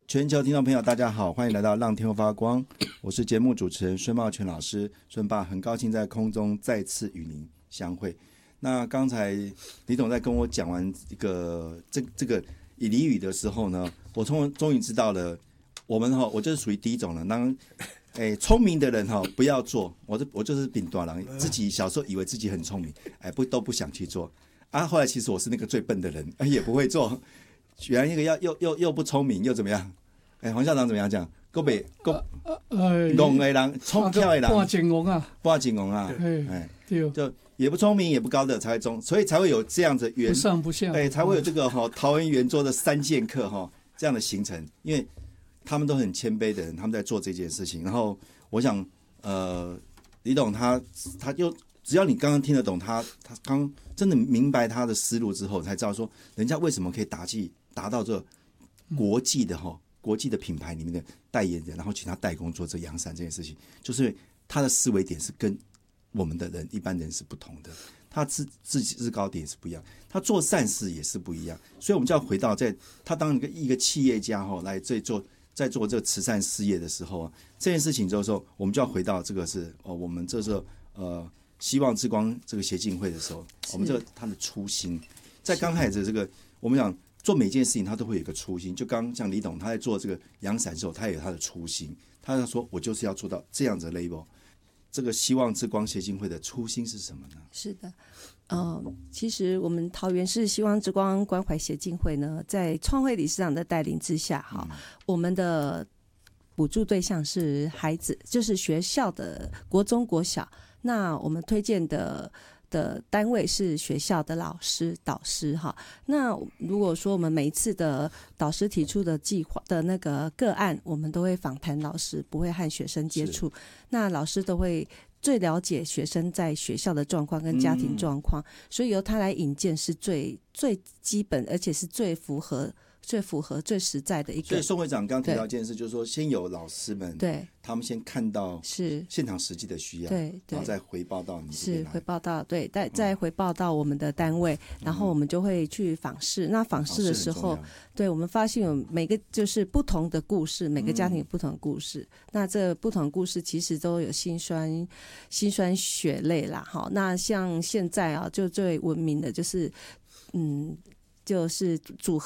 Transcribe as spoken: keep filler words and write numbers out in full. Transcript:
全球听众朋友大家好，欢迎来到让天空发光，我是节目主持人孙茂全老师，孙爸很高兴在空中再次与您相会。那刚才李董在跟我讲完一个这这个以俚语的时候呢，我终终于知道了，我们哈我就是属于第一种了。当哎聪明的人哈不要做，我这我就是丙短郎，自己小时候以为自己很聪明，哎不都不想去做啊。后来其实我是那个最笨的人，哎也不会做。原来那个要又又又不聪明又怎么样？哎，黄校长怎么样讲？够北够聋的人，聪巧的人， 半金龙啊， 半金龙啊，哎，对，就也不聪明也不高的才会中，所以才会有这样子圆， 不上不下， 对，才会有这个哈、哦、桃园圆桌的三剑客哈、哦、这样的形成，因为他们都很谦卑的人，他们在做这件事情。然后我想，呃，李董他他又只要你刚刚听得懂他，他刚真的明白他的思路之后，才知道说人家为什么可以达进达到这国际的哈、哦。国际的品牌里面的代言人，然后请他代工做这阳伞这件事情，就是他的思维点是跟我们的人一般人是不同的，他自自己制高点也是不一样，他做善事也是不一样，所以我们就要回到在他当一个一个企业家哈，来在做在做这个慈善事业的时候，这件事情之后，我们就要回到这个是哦，我们这是呃希望之光这个协进会的时候，我们这个他的初心，在刚开始这个我们讲。做每件事情他都会有一个初心，就刚刚像李董他在做这个阳伞的时候，他也有他的初心，他要说我就是要做到这样子的 label。 这个希望之光协进会的初心是什么呢？ 是的，呃，其实我们桃园市希望之光关怀协进会呢，在创会理事长的带领之下，哈、嗯，我们的补助对象是孩子，就是学校的国中国小，那我们推荐的的单位是学校的老师导师哈。那如果说我们每一次的导师提出的计划的那个个案，我们都会访谈老师，不会和学生接触，那老师都会最了解学生在学校的状况跟家庭状况、嗯、所以由他来引荐是最最基本而且是最符合最符合最实在的一个。 所以宋会长刚提到一件事，就是说先有老师们，对，他们先看到是现场实际的需要，对，然后再回报到你这边来， 是回报到对，再再回报到我们的单位、嗯，然后我们就会去访视。那访视的时候，对，我们发现有每个就是不同的故事，每个家庭有不同的故事。嗯、那这不同的故事其实都有辛酸辛酸血泪啦。好，那像现在啊，就最闻名的就是嗯，就是组合。